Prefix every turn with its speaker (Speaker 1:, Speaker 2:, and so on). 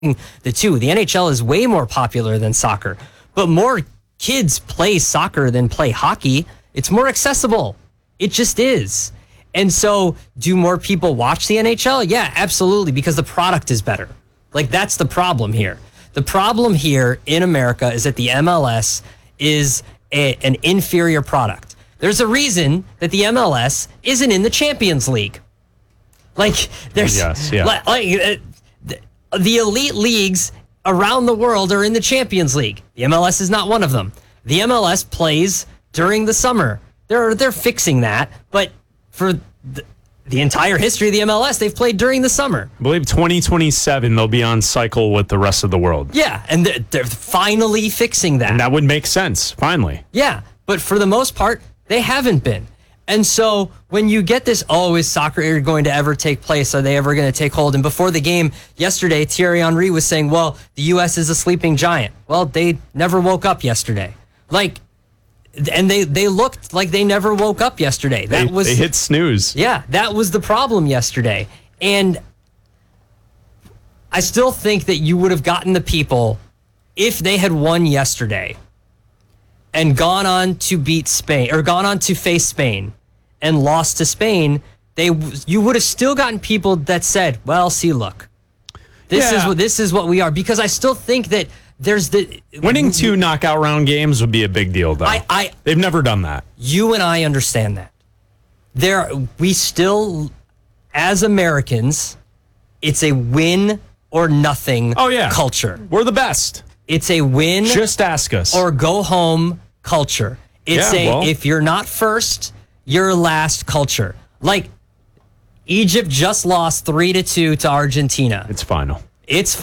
Speaker 1: the two. The NHL is way more popular than soccer, but more kids play soccer than play hockey. It's more accessible. It just is. And so, do more people watch the NHL? Yeah, absolutely, because the product is better. Like, that's the problem here. The problem here in America is that the MLS is an inferior product. There's a reason that the MLS isn't in the Champions League. Like, there's the elite leagues around the world are in the Champions League. The MLS is not one of them. The MLS plays during the summer. They're fixing that, but for the entire history of the MLS, they've played during the summer.
Speaker 2: I believe 2027 they'll be on cycle with the rest of the world.
Speaker 1: Yeah, and they're finally fixing that.
Speaker 2: And that would make sense, finally.
Speaker 1: Yeah, but for the most part, they haven't been. And so when you get this, is soccer going to ever take place? Are they ever going to take hold? And before the game yesterday, Thierry Henry was saying, well, the U.S. is a sleeping giant. Well, they never woke up yesterday. And they looked like they never woke up yesterday. They
Speaker 2: hit snooze.
Speaker 1: Yeah, that was the problem yesterday. And I still think that you would have gotten the people if they had won yesterday and gone on to beat Spain, or gone on to face Spain and lost to Spain. You would have still gotten people that said, well, see, look, this is what we are. Because I still think that there's
Speaker 2: winning 2 knockout round games would be a big deal, though. They've never done that.
Speaker 1: You and I understand that. We still, as Americans, it's a win or nothing culture.
Speaker 2: We're the best.
Speaker 1: It's a win.
Speaker 2: Just ask us.
Speaker 1: Or go home culture. It's if you're not first, you're last culture. Like, Egypt just lost 3-2 to Argentina.
Speaker 2: It's final.
Speaker 1: It's